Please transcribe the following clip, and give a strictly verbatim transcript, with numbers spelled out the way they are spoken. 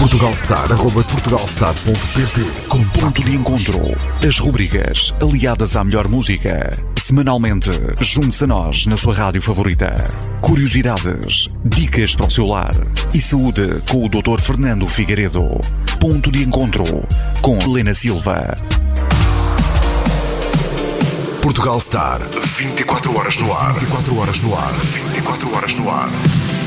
portugalstar arroba portugalstar ponto pt. Com ponto de encontro. As rubricas aliadas à melhor música. Semanalmente, junte-se a nós na sua rádio favorita. Curiosidades, dicas para o seu lar e saúde com o doutor Fernando Figueiredo. Ponto de encontro com Helena Silva. Portugal Star, vinte e quatro horas no ar. vinte e quatro horas no ar. vinte e quatro horas no ar.